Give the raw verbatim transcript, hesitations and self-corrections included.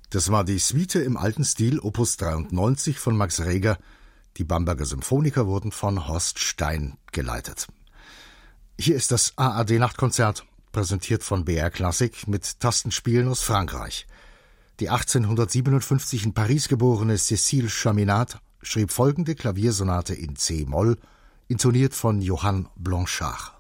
Das war die Suite im alten Stil Opus dreiundneunzig von Max Reger. Die Bamberger Symphoniker wurden von Horst Stein geleitet. Hier ist das A R D-Nachtkonzert, präsentiert von B R Klassik mit Tastenspielen aus Frankreich. Die achtzehnhundertsiebenundfünfzig in Paris geborene Cécile Chaminade schrieb folgende Klaviersonate in C-Moll, intoniert von Johann Blanchard.